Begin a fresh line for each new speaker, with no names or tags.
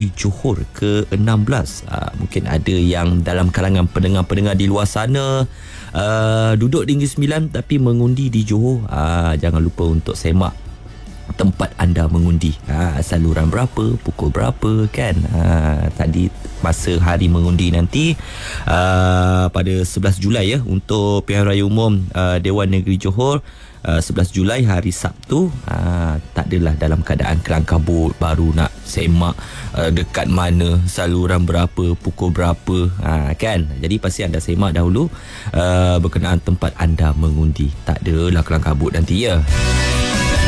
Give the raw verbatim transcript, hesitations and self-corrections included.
di Johor ke enam belas. Uh, mungkin ada yang dalam kalangan pendengar-pendengar di luar sana uh, duduk di Negeri Sembilan tapi mengundi di Johor. Uh, jangan lupa untuk semak tempat anda mengundi, ha, saluran berapa, pukul berapa kan. Ha, tadi masa hari mengundi nanti uh, pada sebelas Julai ya, untuk pilihan raya umum uh, Dewan Negeri Johor uh, sebelas Julai hari Sabtu. uh, Tak adalah dalam keadaan kelang kabut baru nak semak uh, dekat mana, saluran berapa, pukul berapa, ha, kan. Jadi pasti anda semak dahulu uh, berkenaan tempat anda mengundi. Tak adalah kelang kabut nanti ya.